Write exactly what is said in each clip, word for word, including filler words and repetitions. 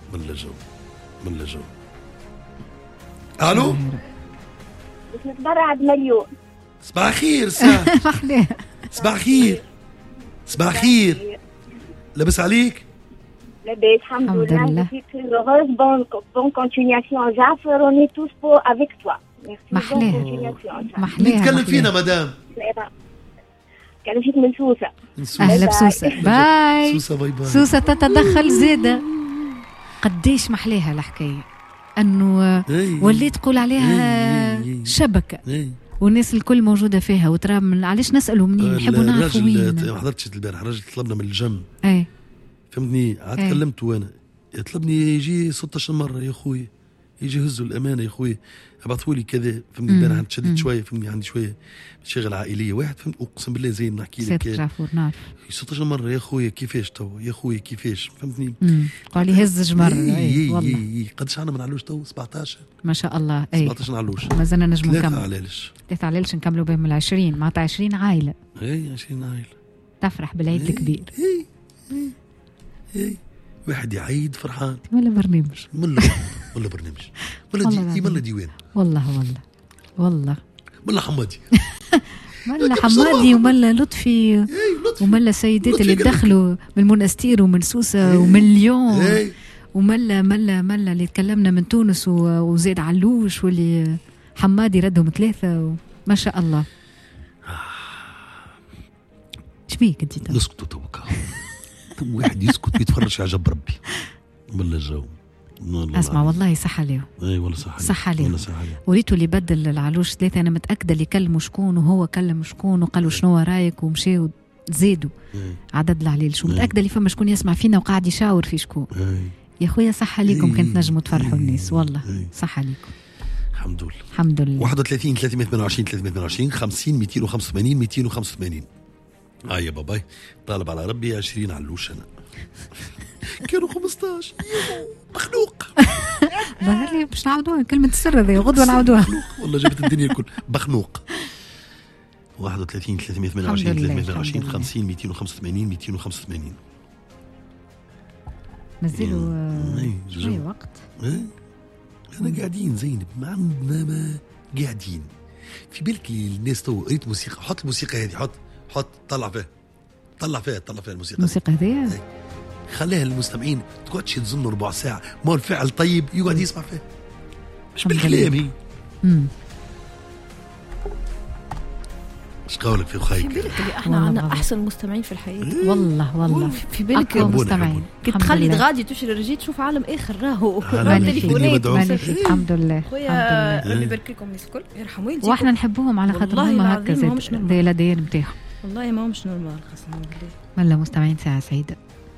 من جو من جو. الو باش نتبرع بمليون. صباح خير سا. صباح خير صباح خير. لاباس عليك؟ لاباس الحمد لله. Heureuse bonne bonne continuation Jaffer, on est tous pour avec toi. Merci. محليها محليها. نتكلم فينا مدام. كان فيك من سوسة. أهلا بسوسة. باي. سوسة باي باي. سوسة تتدخل زيادة. قديش محليها الحكاية أنه وليت تقول عليها شبكة والناس الكل موجودة فيها وترى من علاش نسألوا منين نحبوا نعرفوا وين. ما حضرتش البارح راجل طلبنا من الجم. أي فهمتني عاد كلمت وانا يطلبني يجي ستة عشر مرة يا خويا يجي هزوا الأمانة يا خويا ابعثوا لي كذا. فهمتني البارح تشدد شوية. فهمتني عندي شوية مشاغل عائلية واحد. فهمت أقسم بالله زي ما نحكي لك ستة عشر مرة يا خويا كيفاش تو يا خويا كيفاش. فهمتني قال لي هز جمر. اي والله قداش عنا ما نعلوش تو سبعطاش ما شاء الله. اي سبعطاش نعلوش مازلنا نجم نكمل ثلاثة علالش ثلاثة علالش نكملوا بهم العشرين معناتها عشرين عائلة. اي عشرين عائلة تفرح بالعيد الكبير. اي اي اي واحد يعيد فرحان. ولا برنامج ولا ولا برنامج ولا دي ولا ديوان. والله والله والله ولا حمادي ملا حمادي وملا لطفي وملا سيدات اللي دخلوا من المنستير ومن سوسة ومن ليون وملا ملا ملا اللي تكلمنا من تونس وزيد علوش واللي حمادي ردهم ثلاثة ما شاء الله. شبيك انت؟ نسكتوا توكا واحد يسكت ويتفرج على جنب ربي. ولا جو اسمع والله صح عليه. اي والله صح عليه صح عليه. وريتو اللي بدل العلوش ثلاثة انا متأكدة اللي كلموا شكون وهو كلم شكون وقالوا شنو رايك ومشيوا زيدوا عدد العليل شو. متأكدة اللي فما شكون يسمع فينا وقاعد يشاور في شكون. يا خويا صح عليكم. كنت نجموا تفرحوا الناس والله صح عليكم. الحمد لله الحمد لله. واحد وثلاثين ثلاثمية وثمانية وعشرين ثلاثمية وثمانية وعشرين خمسين مئتين وخمسة وثمانين مئتين وخمسة وثمانين. اه يا باباي طالب على ربي عشرين علوش انا. كانوا خمسطاش مخلوق. ظهر لي باش نعاودوها كلمة السر هذه غدوة نعاودوها. والله جبت الدنيا الكل بخنوق. واحد وثلاثين ثلاثمية وثمانية وعشرين ثلاثمية وثمانية وعشرين خمسين مئتين وخمسة وثمانين مئتين وخمسة وثمانين. نزلوا شوية وقت. أنا قاعدين زينب ما عندنا ما قاعدين في بالك الناس تو ريت موسيقى. حط الموسيقى هذه حط حط طلع فيها طلع فيها طلع فيها الموسيقى. الموسيقى هذه خليها للمستمعين تقعدش تظنوا ربع ساعة ما الفعل طيب يقعد يسمع فيه مش بالكلام هي. ايش قولك في خايك؟ في بالك اللي احنا عنا احسن مستمعين في الحياة. والله والله في بالك مستمعين. كنت تخلي غادي تشري رجيت تشوف عالم اخر راهو تليفونات. الحمد لله خويا ربي يبارك لكم الناس الكل يرحم والديكم. واحنا نحبوهم على خاطر هما هكا زاد الاديان نتاعهم. والله ما مش نورمال خاصة بالله. ملا مستمعين ساعة سعيدة.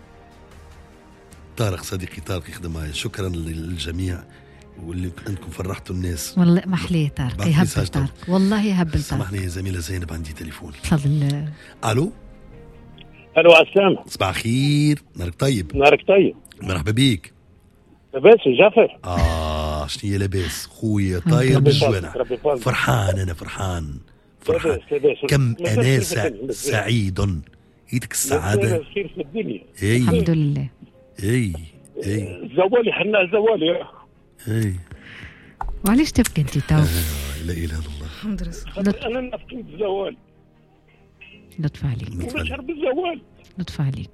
طارق صديقي طارق يخدم معي. شكرا للجميع واللي انكم فرحتوا الناس. والله محليه طارق يهبل طارق والله يهبل طارق. سامحني يا زميلة زينب عندي تليفون. تفضل. الو الو عسام. صباح خير. نهارك طيب. نهارك طيب. مرحبا بيك. لاباس جعفر؟ اه شنو هي لاباس خويا طاير بالجوانح. فرحان انا فرحان فرحان. كم انا سعيد يدك السعادة. خير في الدنيا. الحمد لله. اي اي زوالي حنا زوالي. اي وعلاش تبكي انت تو؟ لا اله الا الله. الحمد لله. انا نفكر بالزوال. لطف عليك. ونشعر بالزوال. لطف عليك.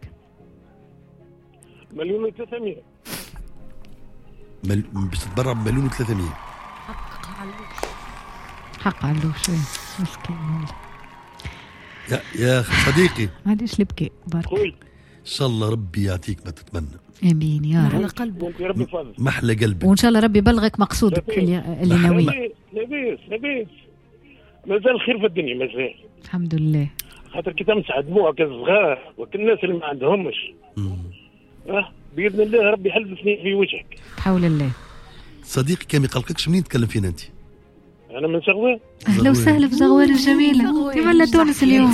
مليون وثلاثمية. مل... بتتبرع بمليون وثلاثمية. حق علوش. حق علوش مسكين والله. يا يا صديقي معليش نبكي بارك. خوي ان شاء الله ربي يعطيك ما تتمنى. امين يا رب. على قلبك يا ربي فضل. محلى قلبك وان شاء الله ربي يبلغك مقصودك اللي اللي ناوي. لاباس لاباس مازال خير في الدنيا مازال. الحمد لله. خاطر كي تمسح دموع كالصغار وكل الناس اللي ما عندهمش. اه باذن الله ربي يحل سنين في وجهك. حول الله. صديقي كان يقلقكش منين تتكلم فينا انت؟ انا من زغوان. اهلا وسهلا في زغوان الجميله. كيف ولا تونس اليوم؟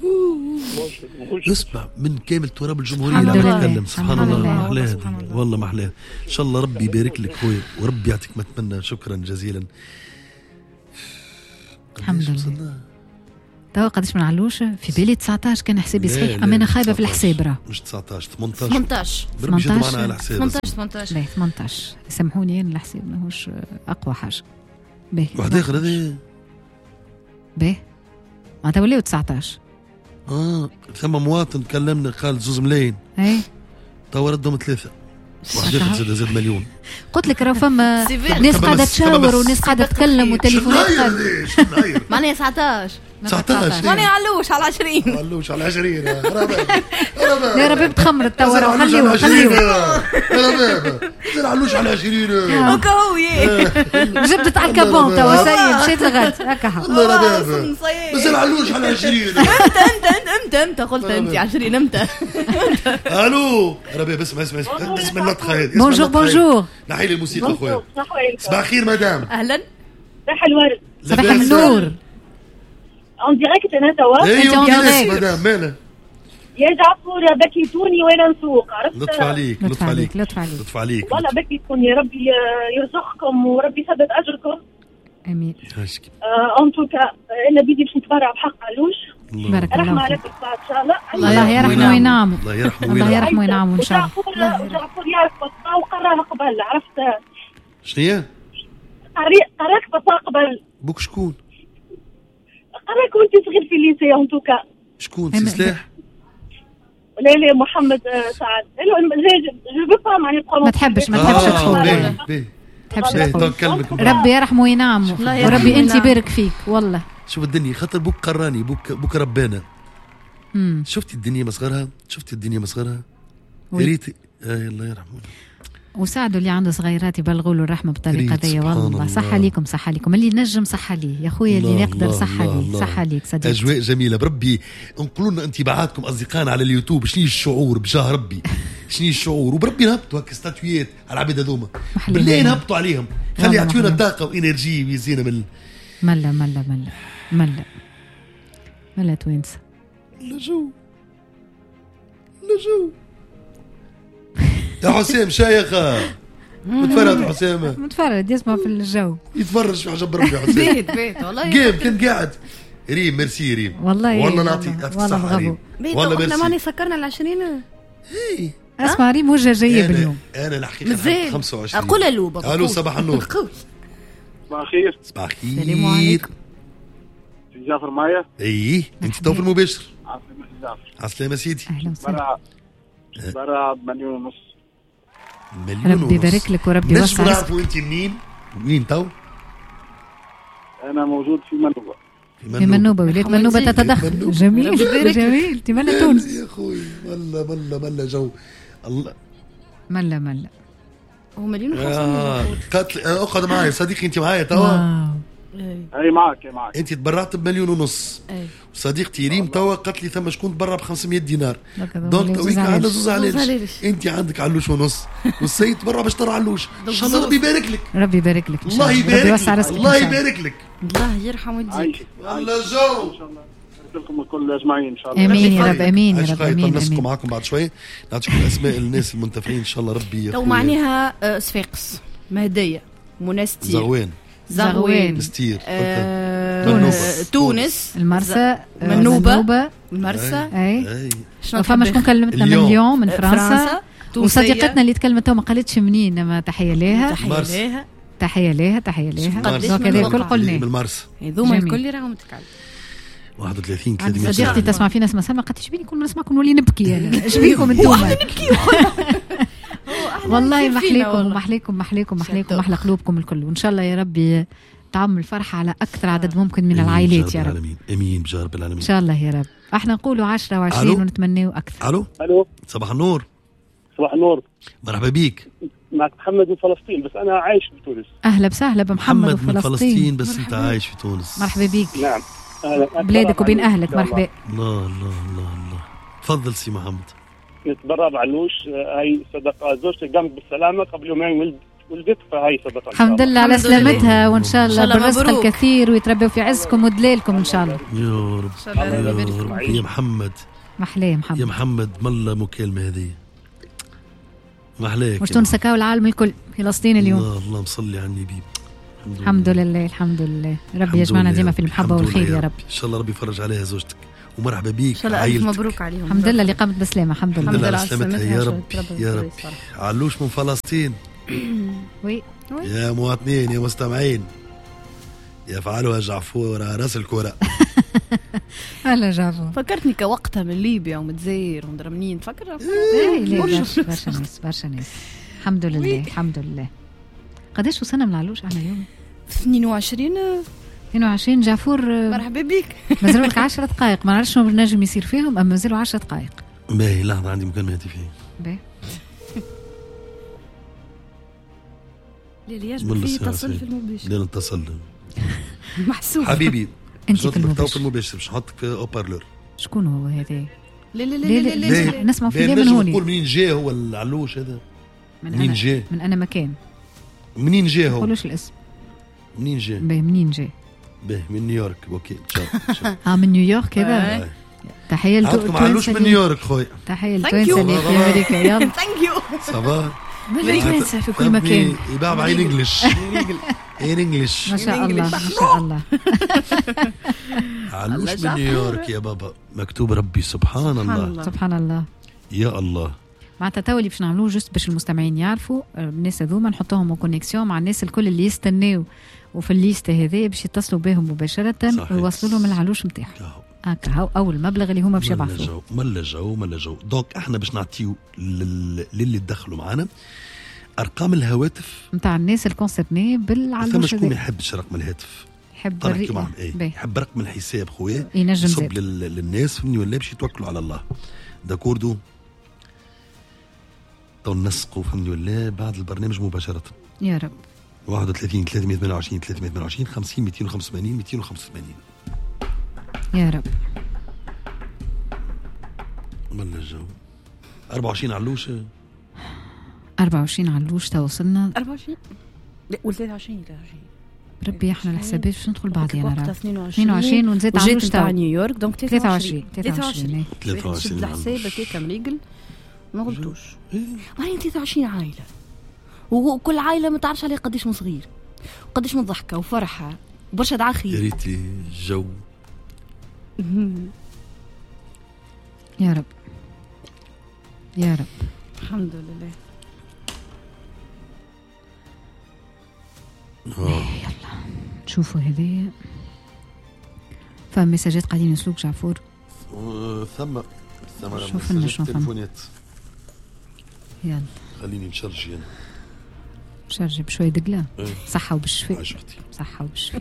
اسمع من كامل تراب الجمهوريه اللي عم نتكلم. سبحان الله محلاه والله محلاه. ان شاء الله ربي يبارك لك خويا وربي يعطيك ما تمنى. شكرا جزيلا. الحمد لله. توا قداش من علوش في بالي تسعطاش كان حسابي لا صحيح، لا اما انا مش خايبه في تسعطاش. الحساب راه مش تسعطاش ثمانية عشر ثمانية عشر بربي شدوا معنا ثمانية على عشر. حساب ثمانية عشر ثمانية عشر باهي ثمانية عشر سامحوني انا الحساب ماهوش اقوى حاجه. باهي واحد اخر هذا باهي معناتها ولاو تسعطاش. اه ثم مواطن كلمنا قال زوز ملايين اي توا ردهم ثلاثه. واحد اخر زاد زاد مليون. قلت لك راه فما سيفير. ناس خبا قاعده بس- خبا تشاور بس. وناس قاعده تتكلم وتليفونات شناير قاعدة- هذا شناير معناها تسعطاش تسعطاش ماني علوش على عشرين قالوش على عشرين رباب رباب لا ربي تخمرت توا راه علوش خليوه على عشرين خليوه رباب زين علوش على عشرين هكا هو ياه جبدت على الكابون توا سي مشيت لغد هكا حا. الله رباب صن صياد. بس علوش على عشرين انت انت انت انت قلت انت عشرين امتى الو رباب اسمع اسمع اسمع اسمع اللطخه هذه اسمع بونجور اللطخة هذه. بونجور نحي لي الموسيقى اخويا صباح الخير. صباح الخير مدام اهلا صباح الورد. صباح لاباس؟ النور. اون ديريكت انا توا. ايوه أنت جالس أونلاين. مدام مالا يا جعفر بكيتوني وانا نسوق عرفت. لطف عليك لطف عليك لطف عليك لطف عليك والله بكيتوني ربي يرزقكم وربي يسدد اجركم. امين. هاشكي اون توكا انا بدي باش نتبرع بحق علوش. بارك رحمه الله عليك فيك. ان شاء الله. الله يرحمه وينعمه. الله يرحمه الله ويرحمه يرحمه وينعمه ان شاء الله. وجعفر وجعفر يعرف بطا وقراها قبل عرفت. شنو هي؟ قري- قراك بطا قبل. بوك شكون؟ قراك وانت صغير في الليسي اون توكا. شكون سي سلاح؟ لا لا محمد آه، سعد. جو با معني ما تحبش ما تحبش اه تقول باهي باهي تحبش باهي تقول. تو نكلمك ربي يرحمه وينعمه الله يرحمه وربي انت وينعمه. يبارك فيك والله. شوف الدنيا خاطر بوك قراني بوك بوك ربانا. امم شفتي الدنيا مصغرها؟ شفتي الدنيا مصغرها؟ يا وي. ريت آه الله يرحمه. وساعدوا اللي عنده صغيرات يبلغوا له الرحمه بالطريقه ريت، دي سبحان والله. الله. صح عليكم صح عليكم اللي نجم صح عليه يا خويا اللي الله، يقدر الله، صح الله، عليه الله. صح عليك صديقي. اجواء جميله بربي. انقلوا لنا انطباعاتكم اصدقائنا على اليوتيوب. شنو الشعور بجاه ربي؟ شنو الشعور؟ وبربي نهبطوا هكا ستاتويات على العباد هذوما محلولين. بالله نهبطوا عليهم. خلي والله يعطيونا محلول. طاقه وانرجي ويزينا من ملا ملا ملا ملا ملا توينسا. اللجوء اللجوء. يا حسام شايخه متفرج حسام متفرد يسمع في الجو يتفرج في عجب ربي حسام. بيت بيت والله جيم كنت قاعد ريم ميرسي ريم والله والله نعطي والله يعطيك والله الصحة ريم برافو. بيت والله احنا ماني ميرسي. سكرنا العشرين إيه. اسمع ريم وجه جايه انا باليوم. انا الحقيقه مزال خمسة وعشرين. اقول الو بابا الو صباح النور. قول. صباح الخير. صباح السلام الخير. عليكم. سي جعفر معايا. اي انت تو في المباشر. عاصمة جعفر. على السلامه سيدي. اهلا وسهلا. برا برا بمليون ونص. مليون ربي ونص. يبارك لك وربي نجم يوسع رزقك. نعرفوا انت منين؟ منين تو؟ انا موجود في منوبة. في منوبة ولاد رحمة منوبة نزيد. تتدخل. منوبة. جميل ربي يبارك لك. جميل تمنى تونس. يا اخوي ملا ملا ملا جو الله. ملا ملا هو مليون آه. وخمسمية قالت لي آه، اقعد معي صديقي انت معايا توا. واو. اي معك اي معك. انت تبرعت بمليون ونص. اي صديقتي ريم توا قالت لي ثم شكون تبرع ب خمسمية دينار. هكذا دونك والله تويك زوز عندنا عليش. زوز عليش. زوز عليش. انت عندك علوش ونص والسيد تبرع باش ترى علوش. ان شاء الله زوز. ربي يبارك لك. ربي يبارك لك إن شاء الله الله. ربي يبارك يوسع لك. رزقك إن الله شاء الله. يبارك لك. الله يرحم والديك عايشك الله جو. ان شاء الله. نبارك لكم الكل اجمعين ان شاء الله. امين يا رب يخليك. امين يا عايش رب خايف امين نمسكوا امين. معاكم بعد شويه نعطيكم اسماء الناس المنتفعين ان شاء الله ربي تو معناها آه، صفاقس مهدية منستير زغوان زغوان. مستير آه، تونس. آه، تونس المرسى منوبة. منوبة المرسى اي اي شنو فما تحب؟ شكون كلمتنا من اليوم. اليوم من آه، فرنسا تونسية. وصديقتنا اللي تكلمت تو ما قالتش منين انما تحيه لها تحية مرس. لها تحيه لها تحيه لها قديش دونك من هذا الوقت؟ الكل قلناه. من المرس هذوما جميل. الكل راهم متكلم واحد وثلاثين عندي ثلاثمية صديقتي سنة. تسمع فينا اسمها سلمى قالت ايش بيني كل ما نسمعكم نولي نبكي انا ايش بيكم انتم والله محليكم محليكم محليكم محليكم محلى قلوبكم الكل وان شاء الله يا ربي تعم الفرحه على اكثر عدد ممكن من آمين العائلات بجاه يا رب العالمين. امين بجاه رب العالمين. ان شاء الله يا رب احنا نقولوا عشرة وعشرين ألو؟ ونتمنوا اكثر. الو الو صباح النور. صباح النور. مرحبا بيك. معك محمد من فلسطين بس انا عايش في تونس. اهلا وسهلا بمحمد محمد من وفلسطين. فلسطين بس انت مرحبا. عايش في تونس. مرحبا بيك نعم. أهلا. بلادك وبين أتبرع اهلك بعلوش إن شاء مرحبا. الله الله الله الله. تفضل سي محمد. الله. نتبرع بعلوش. آه، هاي صدقه زوجتي قامت بالسلامه قبل يومين ولد ولدت فهي صدقه إن شاء الحمد الله. لله على الحمد لله. سلامتها وان شاء الله إن شاء الله بالرزق مبروك. الكثير ويتربوا في عزكم ودلالكم ان شاء الله. يا رب شاء الله ربي يبارك يا فيك. رب يا محمد محلاه يا محمد محمد ملا مكالمة هذه محلاك مش يا تونس كاو العالم الكل فلسطين اليوم. الله الله مصلي على النبي. الحمد لله الحمد لله. ربي يجمعنا ديما في المحبة والخير يا رب. إن شاء الله ربي يفرج عليها زوجتك ومرحبا بيك عائلتك. مبروك عليهم. الحمد لله اللي قامت بسلامة. الحمد لله. الحمد لله على سلامتها يا رب يا رب. علوش من فلسطين. وي يا مواطنين يا مستمعين يفعلها جعفور راس الكرة. هلا جعفور. فكرتني كوقتها من ليبيا ومتزاير ومدرمنين فكر. ايه برشا ناس برشا ناس. الحمد لله الحمد لله. قداش وصلنا من علوش احنا اليوم؟ اثنين وعشرين اثنين وعشرين. جعفور مرحبا بك. مازالوا لك عشرة دقائق ما نعرفش شنو نجم يصير فيهم اما مازالوا عشرة دقائق. باهي لحظة عندي مكالمة هاتفية. باهي ليلي يجب فيه اتصل في المباشر. لا نتصل محسوب حبيبي. انت في المباشر. في المباشر باش نحطك في اوبارلور. شكون هو هذا؟ لا لا لا لا نسمع فيه من هوني. نقول منين جا هو العلوش هذا؟ منين جا؟ من انا مكان. منين جا هو؟ قولوش الاسم. منين جا؟ باهي منين جا؟ باهي من نيويورك. اوكي اه من نيويورك هذا. تحية لكم علوش من نيويورك خويا. تحية لتوانسة اللي في أمريكا. يلا ثانك يو. صباح توانسة في كل مكان. يباع بعين انجلش. ان انجلش ما شاء الله ما شاء الله. علوش من نيويورك يا بابا مكتوب ربي سبحان الله سبحان الله يا الله. معناتها تو اللي باش نعملوه جست باش المستمعين يعرفوا الناس هذوما نحطوهم كونيكسيون مع الناس الكل اللي يستناو وفي الليسته هذه باش يتصلوا بهم مباشره ويوصلوا لهم العلوش نتاعهم. هكا هاو اول مبلغ اللي هما باش يبعثوا. ملا جو ملا جو. دونك احنا باش نعطيو للي تدخلوا معنا ارقام الهواتف نتاع الناس الكونسيرني بالعلوش. فما شكون ما يحبش رقم الهاتف يحب الرقم ايه يحب رقم الحساب خويا ينجم يصب للناس فهمني ولا باش يتوكلوا على الله. داكوردو تو نسقوا فهمني ولا بعد البرنامج مباشره يا رب. واحد وثلاثين ثلاثمية وثمانية وعشرين ثلاثمية وثمانية وعشرين خمسين مئتين وخمسة وثمانين مئتين وخمسة وثمانين يا رب. ملا الجو. أربعة وعشرين علوش أربعة وعشرين علوش توصلنا. أربعة وعشرين ولا ثلاثة وعشرين ثلاثة وعشرين ربي احنا الحسابات باش ندخل بعضينا راه. اثنين وعشرين ونزيد علوش تاع نيويورك دونك ثلاثة وعشرين ثلاثة وعشرين ثلاثة وعشرين الحساب هكاك مريقل ما غلطوش. راهي ثلاثة وعشرين عائله وكل عائله ما تعرفش عليه قداش من صغير وقداش من ضحكه وفرحه وبرشا دعاء خير. يا ريتي الجو. يا رب يا رب. الحمد لله. يلا نشوفوا هذه فمساجات قاعدين يوصلوك جعفور. ثم ثم شوفنا شنو تليفونات. يلا خليني نشرج انا شرج بشوي دقله. صحه وبالشفاء. صحه وبالشفاء.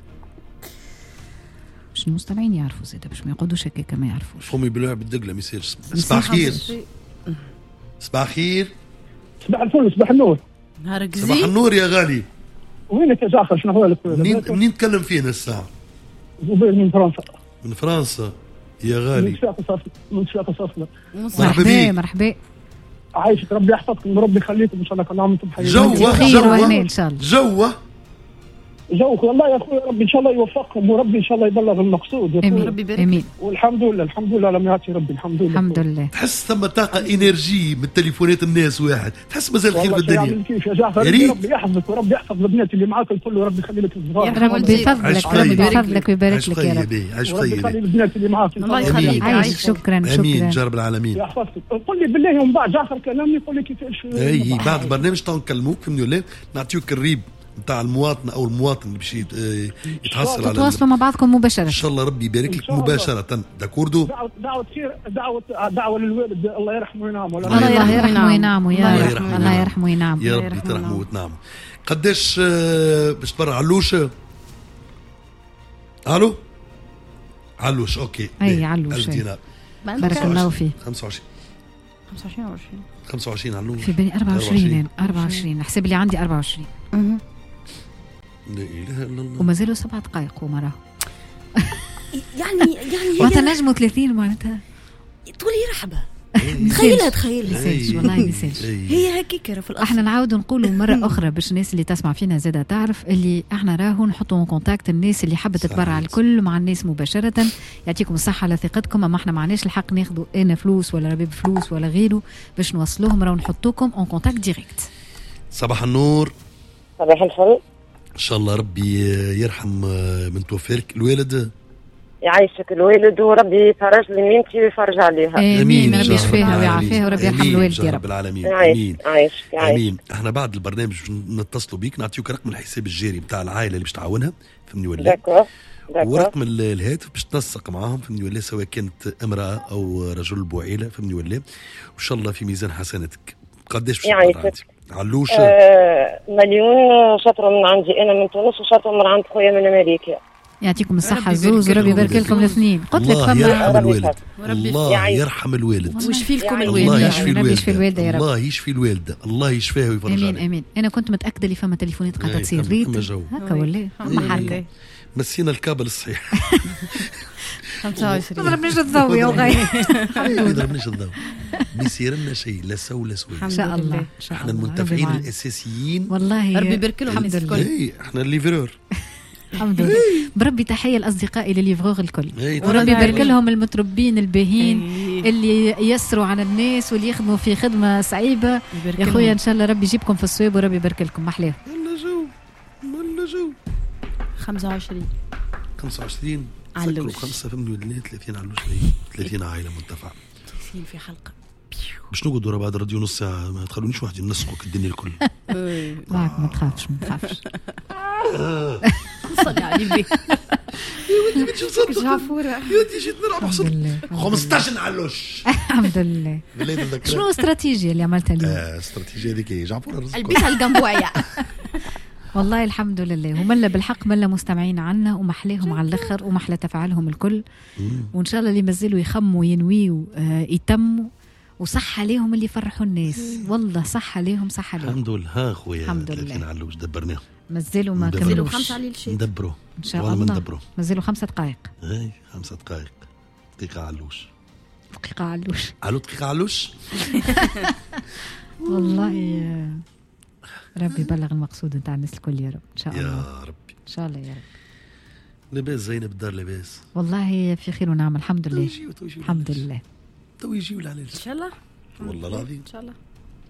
باش المستمعين يعرفوا زيدا باش ما يقعدوش هكاك ما يعرفوش. فمي بالله بالدقله ما يصيرش. صباح خير. صباح خير. صباح الفل صباح النور. نهارك زين. صباح النور يا غالي. وينك يا جعفر شنو هو؟ منين منين تكلم فينا الساعه؟ زبير من فرنسا. من فرنسا يا غالي. من شاطئ من شاطئ صفنا. مرحبا بك. مرحبا. عايشك ربي يحفظكم وربي يخليكم ان شاء الله كل عام وانتم بخير. جوه جوه ان شاء الله. جوه جوك والله يا اخوي ربي ان شاء الله يوفقكم وربي ان شاء الله يبلغ المقصود يا امين ربي يبارك. امين والحمد لله الحمد لله لم يعطي ربي الحمد لله الحمد لله. تحس ثم طاقه انرجي من تليفونات الناس واحد تحس مازال خير في الدنيا. كيف يا جعفر ربي يحفظك وربي يحفظ البنات اللي معاك الكل وربي يخلي لك الصغار. ربي بفضلك ربي بفضلك ويبارك لك يا رب. عايش وربي يخلي البنات اللي معاك. الله يخليك. عايش شكرا شكرا. امين جرب العالمين. يحفظك. قل لي بالله ومن بعد جعفر كلامني قل لي كيفاش. اي بعد البرنامج تو نكلموك فهمني ولا نعطيوك الريب نتاع المواطن او المواطن اللي باش يتحصل على تتواصلوا مع بعضكم مباشره ان شاء الله. ربي يبارك لك مباشره. داكوردو. دعوه دعوه خير دعوه دعوه للوالد الله يرحمه وينعمه. الله يرحمه وينعمه يا رب. الله يرحمه وينعمه يا رب ترحمه وتنعمه. قداش باش تبرع علوش؟ الو علوش اوكي. اي علوش ألف دينار بارك الله فيه. خمسة وعشرين خمسة وعشرين وعشرين خمسة وعشرين علوش في بالي أربعة وعشرين أربعة وعشرين الحساب اللي عندي أربعة وعشرين. لا اله الا الله. وما زالوا سبع دقائق ومرة يعني يعني معناتها نجموا ثلاثين معناتها تقولي رحبة. تخيلها تخيلها والله بيسالش. هي هكيك في الأصل. احنا نعاودوا نقولوا مرة أخرى باش الناس اللي تسمع فينا زادة تعرف اللي احنا راهو نحطوا كونتاكت الناس اللي حابة تتبرع الكل مع الناس مباشرة. يعطيكم الصحة على ثقتكم. اما احنا معناش الحق ناخذوا انا فلوس ولا ربيب فلوس ولا غيره باش نوصلوهم راهو نحطوكم اون كونتاكت ديريكت. صباح النور. صباح الفل. ان شاء الله ربي يرحم من توفيرك الوالد. يعيشك الوالد وربي يفرج لي ميمتي ويفرج عليها. امين. ربي يشفيها ويعافيها وربي يرحم الوالد يا رب العالمين. امين. عايشك امين. احنا بعد البرنامج نتصلوا بيك نعطيوك رقم الحساب الجاري نتاع العائله اللي باش تعاونها فهمني ولا؟ داكور. ورقم الهاتف باش تنسق معاهم فهمني ولا، سواء كانت امراه او رجل بوعيله فهمني ولا، وان شاء الله في ميزان حسناتك. قداش باش تبرع انت؟ علوش آه مليون شطره من عندي انا من تونس وشطره من عند خويا من امريكا. يعطيكم الصحة زوز وربي يبارك لكم الاثنين. قلت لك الله يرحم الوالد. الله يرحم الوالد. ويشفي لكم الوالد. الله يشفي الوالد يا رب. الله يشفي الوالد. الله يشفيها ويفرج عليها. امين امين. انا كنت متأكدة اللي فما تليفونات قاعدة تصير ريت هكا ولا محل. مسينا الكابل الصحيح. خمسة وعشرين ما ضربنيش الضوء يا وغاي. ما ضربنيش الضوء. ما يصير لنا شيء لا سو لا سوي. ان شاء الله. احنا المنتفعين الاساسيين. والله ربي يبارك لهم الكل. اي احنا الليفرور. الحمد لله. بربي تحية لأصدقائي لليفغوغ الكل، وربي يبارك لهم المتربين الباهين اللي يسروا على الناس واللي يخدموا في خدمة صعيبة. يا خويا إن شاء الله ربي يجيبكم في الصواب وربي يبارك لكم. محلاه. ولا جو ولا جو. خمسة وعشرين خمسة وعشرين علوش. خمسة فمني ولا ثلاثين علوش. ثلاثين عائلة منتفعة. ثلاثين في حلقة. باش نقعدوا ورا بعض الراديو نص ساعة، ما تخلونيش وحدي نسقك الدنيا الكل. معك ما تخافش ما تخافش. صلي على النبي. يا ودي بتشوف صدق. جعفورة. يا ودي جيت نلعب حصل. خمسطاش علوش. الحمد لله. شنو الاستراتيجية اللي عملتها اليوم؟ استراتيجية هذيك جعفورة رزقك. البسها الجنبوية. والله الحمد لله. وملا بالحق ملا مستمعين عنا ومحليهم على الاخر ومحلى تفاعلهم الكل. وان شاء الله اللي مازالوا يخموا ينويوا يتموا وصح عليهم اللي يفرحوا الناس. والله صح عليهم صح عليهم. الحمد لله. ها خويا الحمد لله. علوش دبرناهم. مازالوا ما كملوش. مازالوا خمسة على الشيء. ندبروا ان شاء الله. ندبروا. مازالوا خمسة دقائق. اي خمسة دقائق. دقيقة علوش. دقيقة علوش. علو دقيقة علوش. والله ربي يبلغ المقصود نتاع الناس الكل يا رب ان شاء الله. يا ربي ان شاء الله يا رب. لاباس زينب الدار لاباس؟ والله في خير ونعم الحمد لله. الحمد لله. تو يجيو العلاج ان شاء الله. والله العظيم ان شاء الله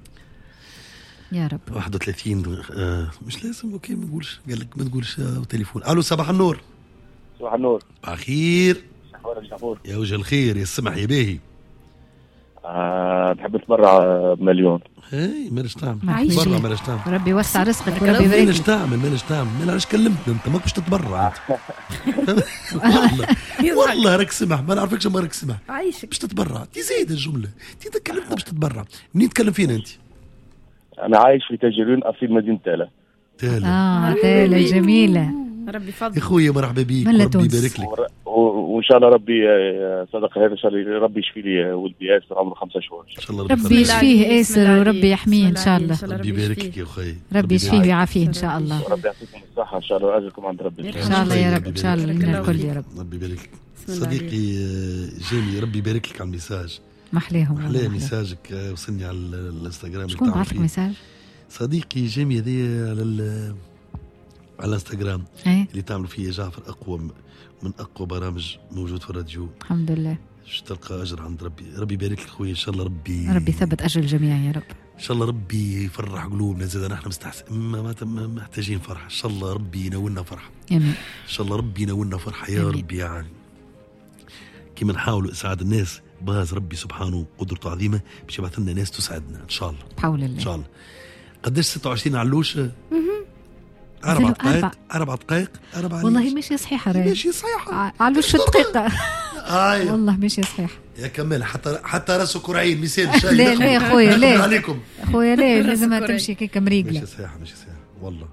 يا رب. واحد وثلاثين آه مش لازم. اوكي ما نقولش. قال لك ما تقولش آه تليفون. الو صباح النور. صباح النور. بخير. شحور يا وجه الخير يا السمح يا باهي. آه بحب اتبرع بمليون. اي مالش تعمل برا مالش تعمل. ربي يوسع رزقك وربي يبارك. مالش تعمل مالش تعمل. ما علاش كلمتنا انت ما كنتش تتبرع انت. والله والله راك سمح ما نعرفكش ما راك سمح. عايشك باش تتبرع تزيد الجمله انت تكلمتنا باش تتبرع. منين تتكلم فينا انت؟ انا عايش في تاجرين اصيل مدينه تالا. تالا اه تالا جميله. ربي يفضل يا خويا مرحبا بيك وربي يبارك لك. وان شاء الله ربي صدق هذا ان شاء الله ربي يشفي لي ولدي ياسر عمره خمسة شهور. ان شاء الله ربي يشفيه ياسر وربي يحميه ان شاء الله. ربي يبارك لك يا خويا. ربي يشفيه ويعافيه ان شاء الله. وربي يعطيكم الصحه ان شاء الله واجركم عند ربي ان شاء الله يا رب. ان شاء الله لنا الكل يا رب. ربي يبارك لك صديقي جيمي. ربي يبارك لك على الميساج. محليهم محلاه ميساجك وصلني على الانستغرام. شكون بعث لك ميساج؟ صديقي جيمي هذه على على الانستغرام اللي تعملوا فيه جعفر اقوى من اقوى برامج موجود في الراديو. الحمد لله. باش تلقى اجر عند ربي. ربي يبارك لك خويا. ان شاء الله ربي ربي يثبت اجر الجميع يا رب. ان شاء الله ربي يفرح قلوبنا. زاد نحن مستحسن ما محتاجين فرحه. ان شاء الله ربي ينولنا فرحه. امين. ان شاء الله ربي ينولنا فرحه يا رب. يعني كيما نحاولوا اسعاد الناس باز ربي سبحانه قدرته عظيمه باش يبعث لنا ناس تسعدنا ان شاء الله. بحول الله ان شاء الله. قداش ستة وعشرين علوش؟ أربع دقائق أربع دقائق أربع. والله ماشي صحيحة راهي. ماشي صحيحة. علوش في الدقيقة. آه والله ماشي صحيح. يا كمال حتى حتى راسه كرعين مثال شاي. لا لا يا خويا لا. عليكم. خويا لا لازمها تمشي كيكا مريقلة. ماشي صحيحة ماشي صحيحة والله.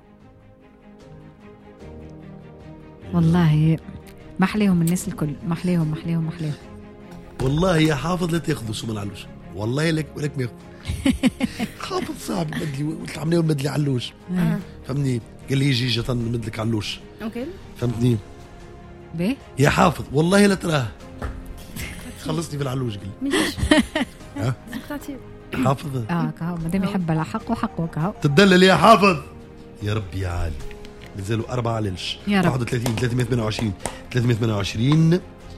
والله محليهم الناس الكل. محليهم محليهم محليهم. والله يا حافظ لا تاخذوا سمن علوش. والله لك ولك ما ياخذ. حافظ صعب مدلي قلت عمليه مدلي علوش. فهمني قال لي يجي جا نمدلك علوش. اوكي فهمتني باهي يا حافظ والله لا تراه. خلصني بالعلوش قال لي. ها حافظ اه كهو مادام يحب على حقه حقه كهو. تدلل يا حافظ. يا ربي يا عالي. مازالوا أربعة ليش. يا رب. واحد وثلاثين ثلاثمية وثمانية وعشرين ثلاثمية وثمانية وعشرين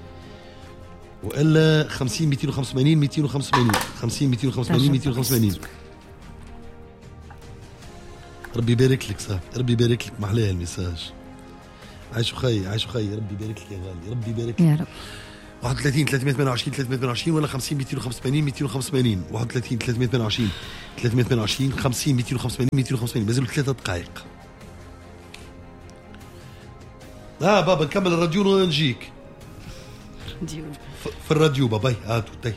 وإلا خمسين مئتين وخمسة وثمانين مئتين وخمسة وثمانين خمسين مئتين وخمسة وثمانين مئتين وخمسة وثمانين. ربي يبارك لك صاحبي، ربي يبارك لك. محلاه الميساج. عايشوا خي عايشوا خي، ربي يبارك لك يا غالي، ربي يبارك لك يا رب. واحد وثلاثين ثلاثمية وثمانية وعشرين ثلاثمية وثمانية وعشرين ولا خمسين مئتين وخمسة وثمانين مئتين وخمسة وثمانين واحد وثلاثين ثلاثمية وثمانية وعشرين ثلاثمية وثمانية وعشرين خمسين مئتين وخمسة وثمانين مئتين وخمسة وثمانين. مازالوا ثلاثة دقائق. اه بابا نكمل الراديو ونجيك. راديو في الراديو باباي هاتوا تي.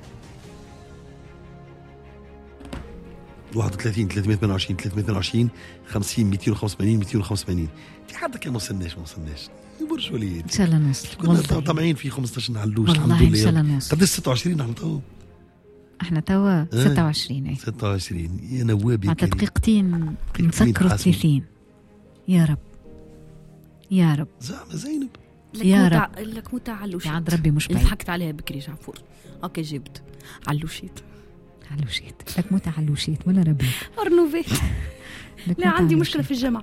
واحد وثلاثين ثلاثمية وثمانية وعشرين ثلاثمية وثمانية وعشرين خمسين مئتين وخمسة وثمانين مئتين وخمسة وثمانين. في حد كان ما وصلناش ما وصلناش يبرش وليد. ان شاء الله نوصل. كنا طامعين في خمسطاش علوش الحمد لله. ان شاء الله نوصل. قداش ستة وعشرين نحن تو؟ احنا توا ستة وعشرين. اي ستة وعشرين يا نوابي. مع دقيقتين نسكروا ثلاثين. يا رب يا رب. زعما زينب يا رب. لك متاع علوشيت يا عند ربي مش بعيد. ضحكت عليها بكري جعفور. اوكي جبت علوشيت. علوشيت لك متاع علوشيت ولا ربي ارنوفيت. لا عندي مشكله في الجامعه.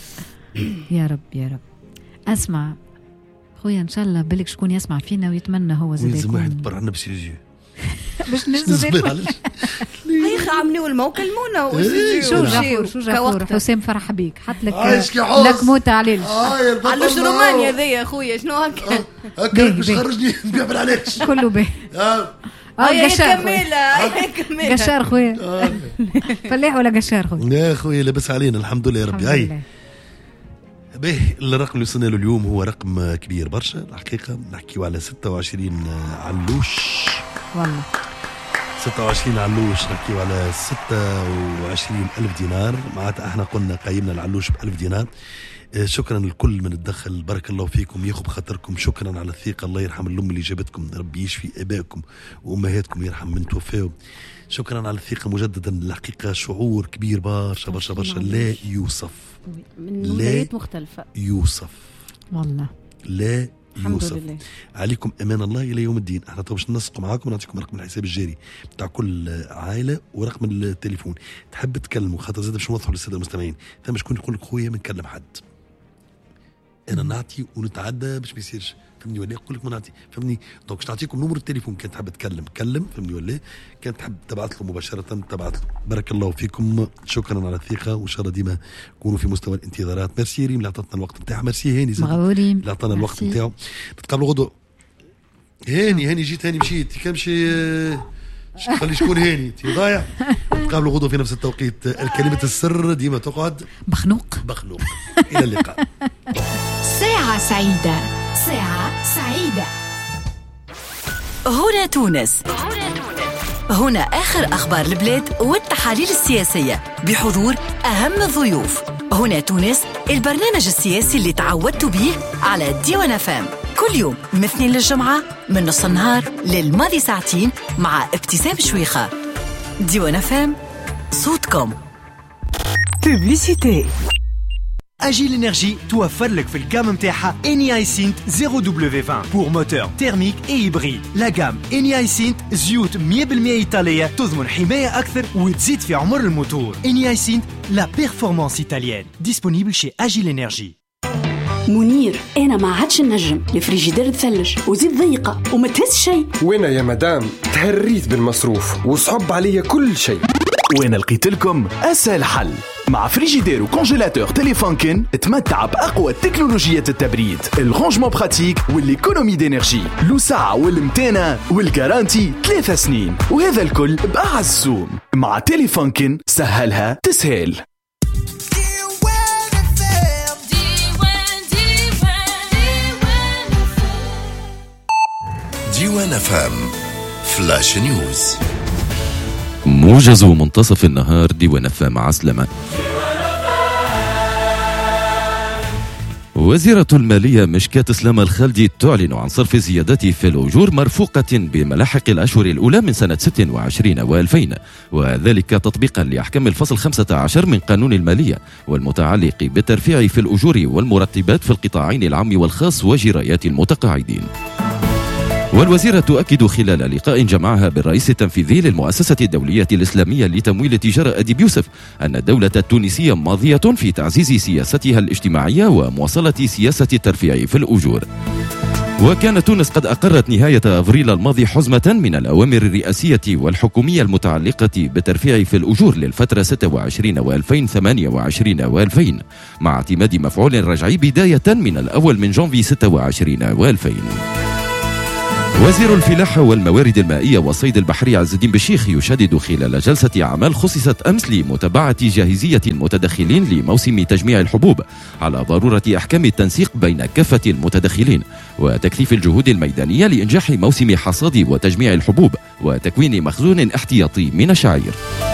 يا رب يا رب. اسمع خويا ان شاء الله بالك شكون يسمع فينا ويتمنى هو زاد يكون واحد برا عنا بسيريزيو باش نزبر. هاي خامنوا الموكلمونا شو جعفور شو جعفور حسام فرح بيك حط لك لك موت عليه على رومانيا ذي يا خويا شنو هكا هكا باش خرجني نبيع بالعلاش كله به. اه قشار كميله قشار خويا فلاح ولا قشار خويا؟ لا خويا لاباس علينا الحمد لله يا ربي. هاي باهي الرقم اللي وصلنا له اليوم هو رقم كبير برشا الحقيقه. نحكيو على ستة وعشرين علوش والله. ستة وعشرين علوش نحكيو على ستة وعشرين ألف دينار. معناتها احنا قلنا قيمنا العلوش بألف دينار. شكرا لكل من تدخل بارك الله فيكم ياخذ بخاطركم. شكرا على الثقه. الله يرحم الام اللي جابتكم. ربي يشفي ابائكم وامهاتكم يرحم من توفاوا. شكرا على الثقه مجددا. الحقيقه شعور كبير برشا برشا برشا لا يوصف من ولايات مختلفه يوصف والله لا الحمد يوصف. لله. عليكم امان الله الى يوم الدين. احنا تو باش ننسقوا معاكم ونعطيكم رقم الحساب الجاري بتاع كل عائله ورقم التليفون. تحب تكلموا خاطر زاد باش نوضحوا للساده المستمعين. ثم شكون يقول لك خويا ما نكلم حد انا نعطي ونتعدى باش ما يصيرش فهمني ولا يقول لك ما نعطي فهمني. دونك باش نعطيكم نمر التليفون. كان تحب تكلم كلم فهمني ولا كان تحب تبعث له مباشره تبعث له. بارك الله فيكم. شكرا على الثقه وان شاء الله ديما كونوا في مستوى الانتظارات. ميرسي ريم اللي عطتنا الوقت نتاعها. ميرسي هاني مغرورين اللي عطانا الوقت نتاعو. نتقابلوا غدوه. هاني هاني جيت هاني مشيت كمشي خلي شكون هاني تي ضايع. نتقابلوا غدوه في نفس التوقيت. الكلمه السر ديما تقعد بخنوق بخنوق. الى اللقاء. ساعة سعيدة. ساعة سعيدة. هنا تونس. هنا آخر أخبار البلاد والتحاليل السياسية بحضور أهم الضيوف. هنا تونس البرنامج السياسي اللي تعودت به على ديوان اف ام كل يوم من الاثنين للجمعة من نص النهار للماضي ساعتين مع ابتسام شويخة. ديوان اف ام صوتكم. بوبليسيتي. أجيل إنرجي توفر لك في الجام متاعها إني هايسنت زيرو دبليو عشرين pour moteur thermique et hybride. لا جام إني هايسنت زيوت مية بالمية إيطالية تضمن حماية أكثر وتزيد في عمر الموتور. إني هايسنت لا بيرفورمانس إيطاليان. disponible chez أجيل إنرجي. منير أنا ما عادش النجم الفريجيدير تثلج وزيد ضيقة وما تهز شيء. وين يا مدام تهريت بالمصروف وصعب عليا كل شيء. وين لقيت لكم أسهل حل مع فريجيدير وكونجيلاتور تيليفونكن. تمتع بأقوى تكنولوجيات التبريد الرانجمون براتيك والإيكونومي دينيرجي. له ساعة والمتانة والجارانتي ثلاثة سنين وهذا الكل بأعز سوم. مع تيليفونكن سهلها تسهل. ديوان اف ام فلاش نيوز. موجز منتصف النهار ديوان اف ام عسلمة. وزيرة المالية مشكات سلامة الخالدي تعلن عن صرف زيادات في الأجور مرفوقة بملاحق الأشهر الأولى من سنة ستة وعشرين وألفين، وذلك تطبيقا لأحكام الفصل خمسة عشر من قانون المالية والمتعلق بالترفيع في الأجور والمرتبات في القطاعين العام والخاص وجرايات المتقاعدين. والوزيرة تؤكد خلال لقاء جمعها بالرئيس التنفيذي للمؤسسة الدولية الإسلامية لتمويل التجارة أديب يوسف أن الدولة التونسية ماضية في تعزيز سياستها الاجتماعية ومواصلة سياسة الترفيع في الأجور. وكانت تونس قد أقرت نهاية أفريل الماضي حزمة من الأوامر الرئاسية والحكومية المتعلقة بالترفيع في الأجور للفترة ستة وعشرين وألفين وثمانية وعشرين وألفين مع اعتماد مفعول رجعي بداية من الأول من جانفي ستة وعشرين وألفين. وزير الفلاحة والموارد المائية والصيد البحري عز الدين بشيخ يشدد خلال جلسة أعمال خصصت أمس لمتابعة جاهزية المتدخلين لموسم تجميع الحبوب على ضرورة إحكام التنسيق بين كافة المتدخلين وتكثيف الجهود الميدانية لإنجاح موسم حصاد وتجميع الحبوب وتكوين مخزون احتياطي من الشعير.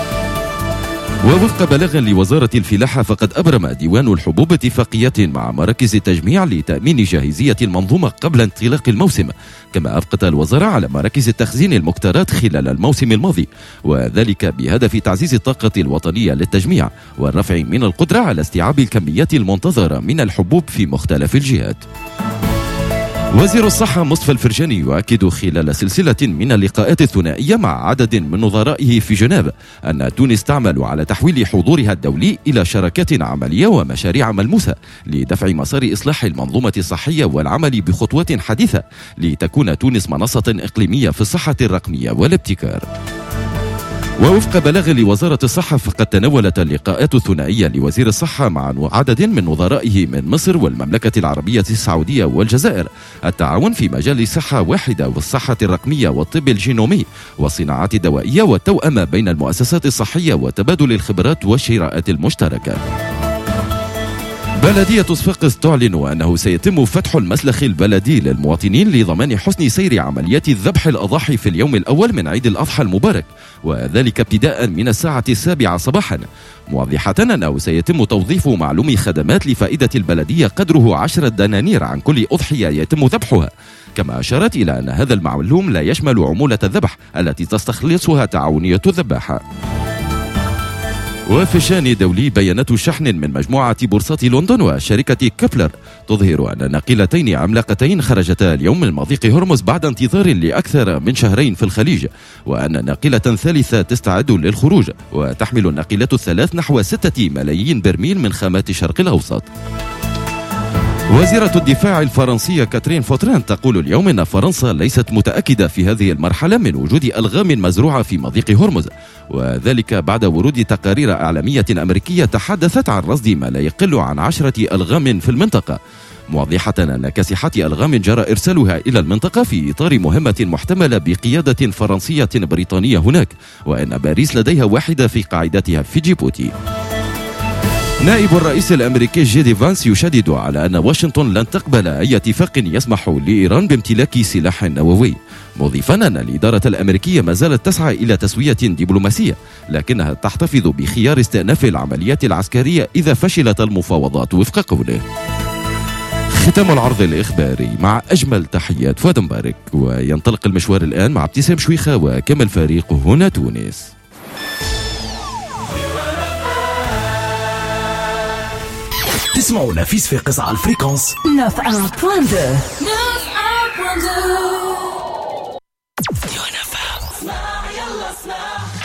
ووفق بلاغ لوزارة الفلاحة فقد أبرم ديوان الحبوب اتفاقيات مع مراكز التجميع لتأمين جاهزية المنظومة قبل انطلاق الموسم، كما أبقت الوزارة على مراكز التخزين المكترات خلال الموسم الماضي، وذلك بهدف تعزيز الطاقة الوطنية للتجميع والرفع من القدرة على استيعاب الكميات المنتظرة من الحبوب في مختلف الجهات. وزير الصحة مصطفى الفرجاني يؤكد خلال سلسلة من اللقاءات الثنائية مع عدد من نظرائه في جنيف أن تونس تعمل على تحويل حضورها الدولي إلى شراكات عملية ومشاريع ملموسة لدفع مسار إصلاح المنظومة الصحية والعمل بخطوات حديثة لتكون تونس منصة إقليمية في الصحة الرقمية والابتكار. ووفق بلاغ لوزارة الصحة فقد تناولت اللقاءات الثنائية لوزير الصحة مع عدد من نظرائه من مصر والمملكة العربية السعودية والجزائر التعاون في مجال الصحة واحدة والصحة الرقمية والطب الجينومي والصناعات الدوائية والتوأمة بين المؤسسات الصحية وتبادل الخبرات والشراءات المشتركة. بلدية صفاقس تعلن أنه سيتم فتح المسلخ البلدي للمواطنين لضمان حسن سير عمليات ذبح الأضاحي في اليوم الأول من عيد الأضحى المبارك، وذلك ابتداء من الساعة السابعة صباحا، موضحة أنه سيتم توظيف معلوم خدمات لفائدة البلدية قدره عشرة دنانير عن كل أضحية يتم ذبحها. كما أشارت إلى أن هذا المعلوم لا يشمل عمولة الذبح التي تستخلصها تعاونية الذباحة. وفي الشأن دولي بيانات شحن من مجموعة بورصات لندن وشركة كبلر تظهر أن ناقلتين عملاقتين خرجتا اليوم من مضيق هرمز بعد انتظار لأكثر من شهرين في الخليج، وأن ناقلة ثالثة تستعد للخروج، وتحمل الناقلات الثلاث نحو ستة ملايين برميل من خامات الشرق الأوسط. وزيرة الدفاع الفرنسية كاترين فوترين تقول اليوم أن فرنسا ليست متأكدة في هذه المرحلة من وجود ألغام مزروعة في مضيق هرمز، وذلك بعد ورود تقارير إعلامية أمريكية تحدثت عن رصد ما لا يقل عن عشرة ألغام في المنطقة، موضحة أن كاسحات ألغام جرى إرسالها إلى المنطقة في إطار مهمة محتملة بقيادة فرنسية بريطانية هناك، وأن باريس لديها واحدة في قاعدتها في جيبوتي. نائب الرئيس الأمريكي جي دي فانس يشدد على أن واشنطن لن تقبل أي اتفاق يسمح لإيران بامتلاك سلاح نووي، مضيفا أن الإدارة الأمريكية ما زالت تسعى إلى تسوية دبلوماسية، لكنها تحتفظ بخيار استئناف العمليات العسكرية إذا فشلت المفاوضات وفق قوله. ختام العرض الإخباري مع أجمل تحيات فؤاد مبارك، وينطلق المشوار الآن مع ابتسام شويخة وكمل فريق هنا تونس. تسمعونا في صفاقس على الفريكونس تسعة وتسعين فاصلة اثنين. يلا اسمع